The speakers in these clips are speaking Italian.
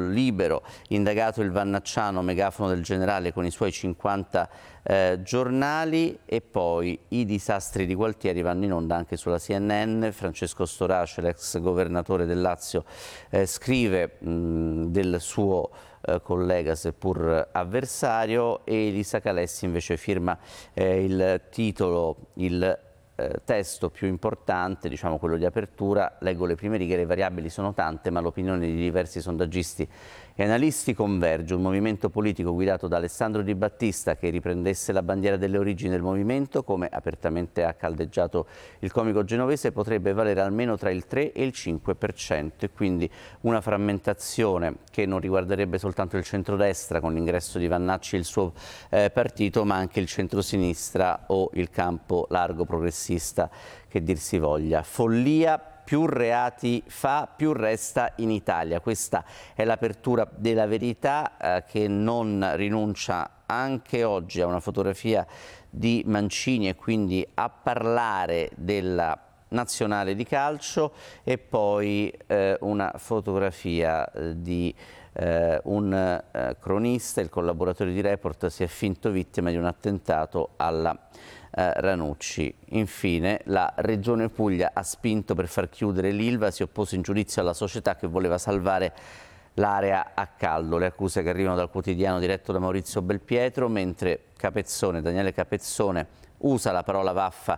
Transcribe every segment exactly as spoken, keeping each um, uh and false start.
Libero, indagato il Vannacciano, megafono del generale con i suoi cinquanta eh, giornali, e poi i disastri di Gualtieri vanno in onda anche sulla C N N. Francesco Storace, l'ex governatore del Lazio, eh, scrive mh, del suo eh, collega seppur avversario, e Elisa Calessi invece firma eh, il titolo, il testo più importante, diciamo quello di apertura. Leggo le prime righe: le variabili sono tante, ma l'opinione di diversi sondaggisti e analisti converge. Un movimento politico guidato da Alessandro Di Battista che riprendesse la bandiera delle origini del movimento, come apertamente ha caldeggiato il comico genovese, potrebbe valere almeno tra il tre e il cinque per cento, e quindi una frammentazione che non riguarderebbe soltanto il centrodestra con l'ingresso di Vannacci e il suo eh, partito, ma anche il centrosinistra o il campo largo progressista, che dir si voglia. Follia: più reati fa, più resta in Italia. Questa è l'apertura della Verità, eh, che non rinuncia anche oggi a una fotografia di Mancini e quindi a parlare della nazionale di calcio, e poi eh, una fotografia eh, di eh, un eh, cronista, il collaboratore di Report, si è finto vittima di un attentato alla Eh, Ranucci. Infine, la Regione Puglia ha spinto per far chiudere l'Ilva, si oppose in giudizio alla società che voleva salvare l'area a caldo. Le accuse che arrivano dal quotidiano diretto da Maurizio Belpietro, mentre Capezzone, Daniele Capezzone, usa la parola vaffa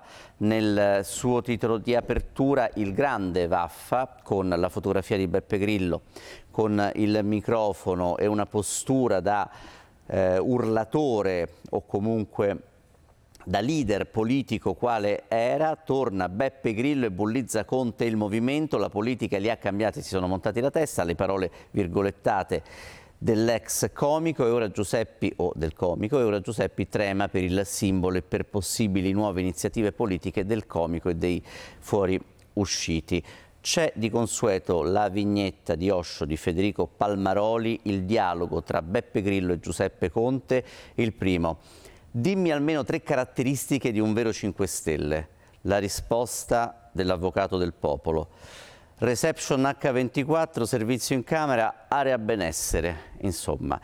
nel suo titolo di apertura, il grande vaffa, con la fotografia di Beppe Grillo con il microfono e una postura da eh, urlatore o comunque da leader politico quale era. Torna Beppe Grillo e bullizza Conte e il movimento: la politica li ha cambiati, si sono montati la testa, le parole virgolettate dell'ex comico e ora Giuseppi, o del comico, e ora Giuseppi trema per il simbolo e per possibili nuove iniziative politiche del comico e dei fuoriusciti. C'è di consueto la vignetta di Osho di Federico Palmaroli, il dialogo tra Beppe Grillo e Giuseppe Conte. Il primo: dimmi almeno tre caratteristiche di un vero cinque Stelle. La risposta dell'avvocato del popolo: reception acca ventiquattro, servizio in camera, area benessere. Insomma,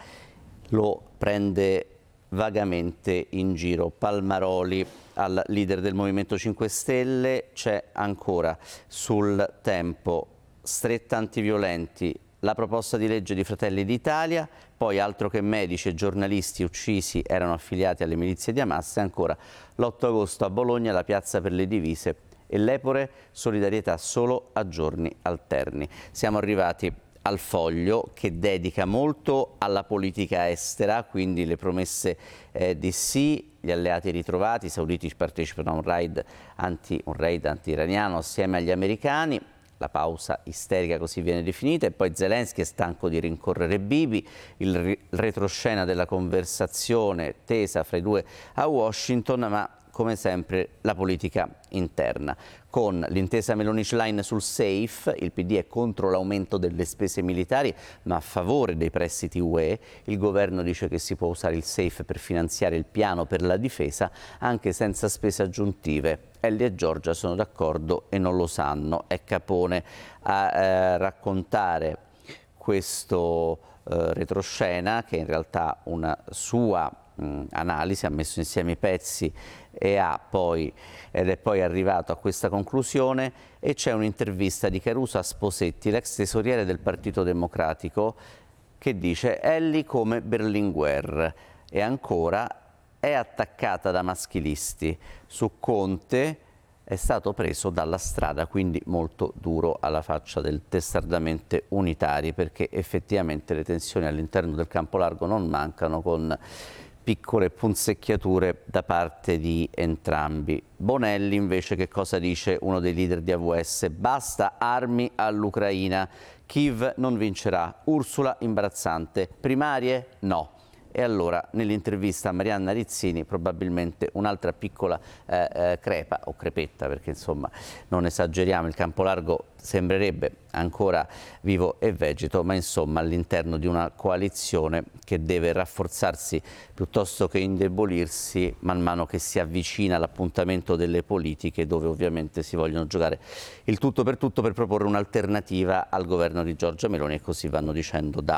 lo prende vagamente in giro Palmaroli al leader del Movimento cinque Stelle. C'è ancora sul Tempo: stretta antiviolenti, la proposta di legge di Fratelli d'Italia. Poi altro che medici e giornalisti uccisi erano affiliati alle milizie di Hamas. E ancora l'otto agosto a Bologna, la piazza per le divise e l'Epore, solidarietà solo a giorni alterni. Siamo arrivati al Foglio, che dedica molto alla politica estera, quindi le promesse eh, di sì, gli alleati ritrovati, i sauditi partecipano a un raid anti, un raid anti-iraniano assieme agli americani. La pausa isterica, così viene definita, e poi Zelensky è stanco di rincorrere Bibi, il retroscena della conversazione tesa fra i due a Washington, ma come sempre la politica interna. Con l'intesa Meloni-Schlein sul SAFE, il P D è contro l'aumento delle spese militari ma a favore dei prestiti U E. Il governo dice che si può usare il SAFE per finanziare il piano per la difesa anche senza spese aggiuntive. Ellie e Giorgia sono d'accordo e non lo sanno. È Capone a eh, raccontare questo eh, retroscena, che è in realtà una sua mh, analisi, ha messo insieme i pezzi e ha poi, ed è poi arrivato a questa conclusione. E c'è un'intervista di Caruso a Sposetti, l'ex tesoriere del Partito Democratico, che dice: Ellie come Berlinguer. E ancora: è attaccata da maschilisti. Su Conte è stato preso dalla strada, quindi molto duro alla faccia del testardamente unitari, perché effettivamente le tensioni all'interno del campo largo non mancano, con piccole punzecchiature da parte di entrambi. Bonelli invece che cosa dice? Uno dei leader di A V S: basta armi all'Ucraina, Kiev non vincerà, Ursula imbarazzante, primarie no. E allora nell'intervista a Marianna Rizzini probabilmente un'altra piccola eh, eh, crepa o crepetta, perché insomma non esageriamo, il campo largo sembrerebbe ancora vivo e vegeto, ma insomma all'interno di una coalizione che deve rafforzarsi piuttosto che indebolirsi man mano che si avvicina all'appuntamento delle politiche, dove ovviamente si vogliono giocare il tutto per tutto per proporre un'alternativa al governo di Giorgia Meloni, e così vanno dicendo da